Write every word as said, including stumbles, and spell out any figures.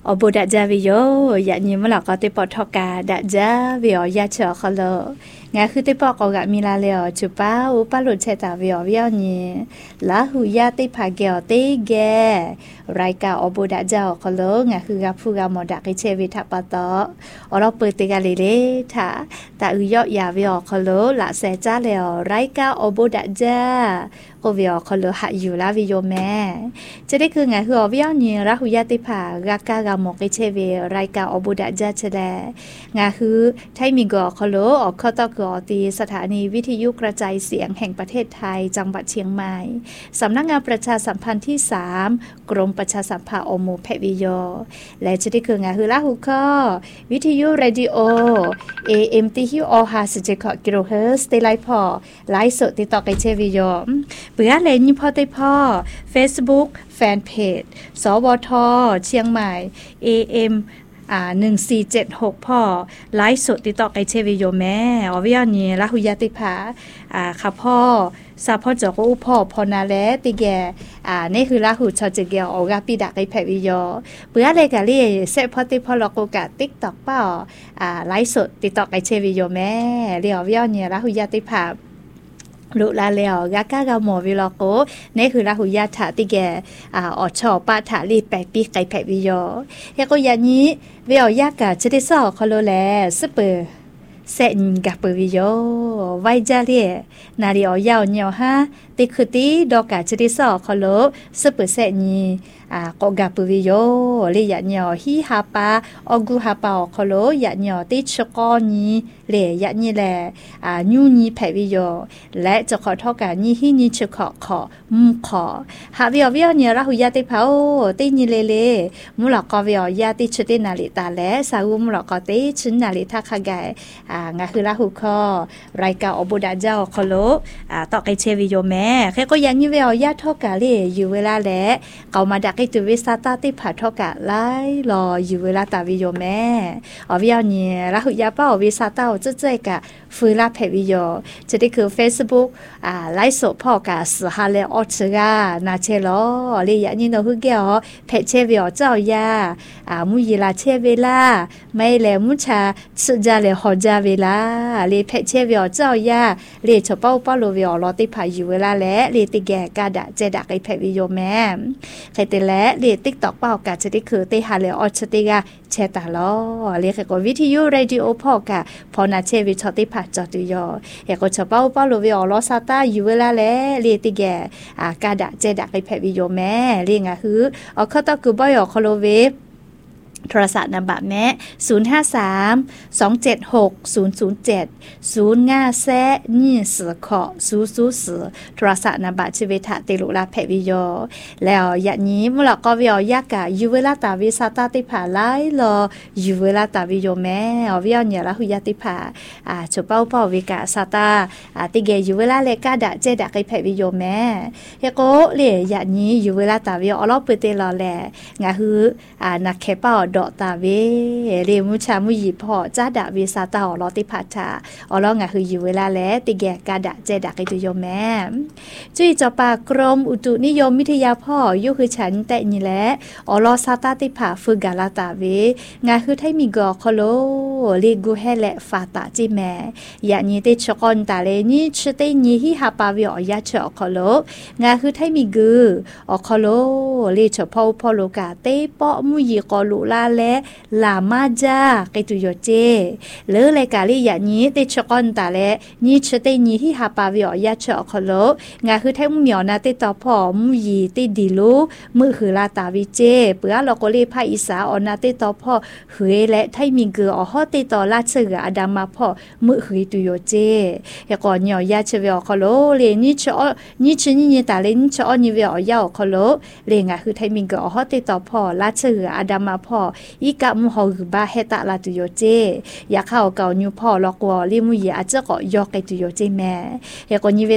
อบูดะจาวิโยอย่านี้มันหลอกก็ติปอทอกาดะจาวิโอยาเชอคอโลงาคือติปอกอกะมีลาเลอจุป้าอุปาลุเชตาวิโอวิโอนี่ลาหูยาติพาเกอติแกรายกาอบูดะจาคอโลงาคือกะฟูกะมอดะกิเชวิทะปะตออเราเปิดติกะเลเลทาตาอุยอยาวิโอคอโลละเซจาเลอรายกาอบูดะจาโอวิโอคอโลหะอยู่ลาวิโยแม่จะได้คือไงคืออวิโอนี่ราหูยาติพากะกะกะมอกิเชวิรายกาอบูดะจาเชแลงาคือไทมิกอคอโลออกเข้าตอกอตีสถานีวิทยุกระจายเสียงแห่งประเทศไทยจังหวัดเชียงใหม่สำนักงานประชาสัมพันธ์ที่สามกรมประชาสัมพันธ์อมูเพวิโยและจะได้คืองาคือลาหูข้อวิทยุเรดิโอ เอ เอ็ม ที่ฮิวออฮาสิเจคกิโลเฮิรตซ์ได้ไลฟ์พอไลฟ์สดติดต่อกับเชวิโยเปื่อเลยนี่พอได้พอ Facebook แฟนเพจสวทเชียงใหม่ เอ เอ็มอ่าหนึ่งสี่เจ็ดหกพ่อไลฟ์สดติดต่อไกเชวิโยแม่อวิยานี่ละหุยาติภาอ่าค่ะพ่อซาพ่อจอกอุพ่อพอนาแลติแกอ่านี่คือละหุชอจิเกอออกาปิดะไกแพวิโยเปื่อเลยกะลี่เซพอติพ่อลอกกะ TikTok เป้าอ่าไลฟ์สดติดต่อไกเชวิโยแม่เรียอวิยานี่ละหุยาติภาลุลาเลวกะกะกะหมอวิลอโกนี่คือลาหุยาถาติแกอ่าออชอปาถาลีแปปีไกแพวิโยเฮโกยานี้เวียวยากะจะได้ซอคอโลแลซุเปอร์เซนกะเปวิโยไวจาเลียนาริออยาวเนียวฮะติคือติดอกะจะได้ซอคอโลซุเปอร์เซนีอ่ากอกะเปวิโยเลยยะเนียวฮิฮาปาออกูฮาปาคอโลยะเนียวติชกอนีเลยยะนี่แลอ่าญูนีแพวิโยและจะขอทอกะนี่ฮินี่ชขอขอมุขอหาวิอวิอเนี่ยละหุยาติเผาตินี่เลเลมุลอกอวิอยาติชตินาลิตาและสาวมุลอกอติชินนาลิทาคาไกอ่างะคือละหุคอรายกาอบุดาเจ้าคอโลอ่าตอไกเชวิโยแม่แค่ก็ยันนี่วิอยาทอกะเลอยู่เวลาแลเกามาดักไอตุวิสาตาติผาทอกะไลรออยู่เวลาตาวิโยแม่อวิอเนี่ยละหุยาเป้าวิสาตาจะเจกะฟื้นลาเพวิโยจะได้คือ Facebook อ่าไลฟ์สดพ่อกะสหาเลออชกานาเชลอเลียนี่โนฮึเกอเพเชวิโอเจ้ายาอ่ามุยลาเชเวลาไม่แลมุชาสุจาเลฮอจาเวลาเลเพเชวิโอเจ้ายาเลชเป้าเป้าโลวิโอลอติพาอยู่เวลาและเลติแกกาดะเจดะไกเพวิโยแม่ใครแต่และเลติ๊กตอกเป้ากะจะได้คือติหาเลออชติกาเชตาลอเลขก็วิทยุเรดิโอพ่อกะพอนาเชวิชอติพาจอตุยอเฮก็ชะเป้าเป้าโลวิโอลอซาตาอยู่เวลาและเลติแกอ่ากาดะเจดะไกเพวิโยแม่เรียงอ่ะคือเอาเข้าตอคือบ่อยอคอโลเวฟโทรศัพท์นำบัตรแม่ศูนย์ ห้า สาม สอง เจ็ด หก ศูนย์ ศูนย์ เจ็ด ศูนย์ ห้า แซะนี่สือขอศูนย์ ศูนย์ ศูนย์โทรศัพท์นำบัตรชีวิตติลุลาเพวิโยแล้วอย่างนี้มุลก็วิอยากะอยู่เวลาตาวิสาตาติผาไลรออยู่เวลาตาวิโยแม่อวิยเนี่ยละหุยติผาอ่าฉุเป้าเป้าวิกะซาตาอ่าติเกอยู่เวลาเลกาดะเจดะไกเพวิโยแม่เฮโกเลอย่างนี้อยู่เวลาตาวิออลอเปเตลอแลงาฮืออ่านักเคเป้าดอตาเวเรมุชามุยิพอจ้าดะเวซาตาอลอติพัชาอลองะคืออยู่เวลาแล้วติแกกาดะเจดะไกตุโยแม่จุ้ยจอปากรมอุตุนิยมวิทยาพ่อยุคือฉันแต่นี่แหละอลอซาตาติผาฝึกกาลาตาเวงาคือไทมีกอคโลเลกูเฮและฟาตาจิแม่ยะนี้เตชกอนตาเลนี่ชเตนี่ฮิฮาปาวิอยะชอคโลงาคือไทมีกืออคโลเลชพ่อพ่อโลกาเตปอมุยิกอลุลาและลามาจาไกตุโยเจเลอเลกาลีอย่างนี้ติชกอนตาและนี่ชเตนี่ที่ฮาปาวิอยาชอคโลงาคือแท้มุเหมียวนาติตอพอมุยีติดิลูมือคือลาตาวิเจเปือลอกลีภาคอีสาอนาติตอพอเฮและไทมีเกืออฮอติตอลาเสืออดามาพอมือคือตุโยเจยก่อนเหนียวยาชเวอคโลเลนี่ชอนี่ชนี่นี่ตาเลนี่ชอนี่เวอยาคโลเลงาคือไทมีเกืออฮอติตอพอลาเสืออดามาพออีกะมุฮอบาเฮตะลาตุโยเจอยากเข้าเก่านิวพ่อลอกวอลิมุยอาจจะก็ยอกไกตุโยเจแม่เฮก็นิเว